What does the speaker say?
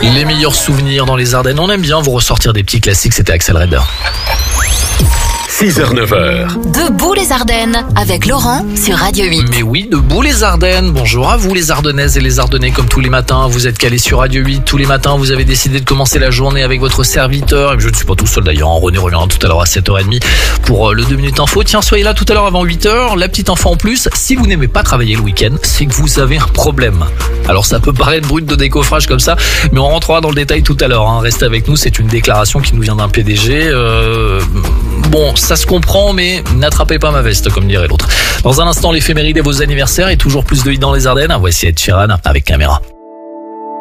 Les meilleurs souvenirs dans les Ardennes. On aime bien vous ressortir des petits classiques, c'était Axel Red. 6h-9h. Debout les Ardennes, avec Laurent sur Radio 8. Mais oui, debout les Ardennes. Bonjour à vous les Ardennaises et les Ardennais, comme tous les matins. Vous êtes calés sur Radio 8 tous les matins. Vous avez décidé de commencer la journée avec votre serviteur. Et je ne suis pas tout seul d'ailleurs. René reviendra tout à l'heure à 7h30 pour le 2 minutes info. Tiens, soyez là tout à l'heure avant 8h. La petite info en plus, si vous n'aimez pas travailler le week-end, c'est que vous avez un problème. Alors ça peut paraître brut de décoffrage comme ça, mais on rentrera dans le détail tout à l'heure. Restez avec nous, c'est une déclaration qui nous vient d'un PDG. Bon, ça se comprend, mais n'attrapez pas ma veste, comme dirait l'autre. Dans un instant, l'éphéméride et vos anniversaires et toujours plus de hits dans les Ardennes. Voici Ed Sheeran avec Caméra.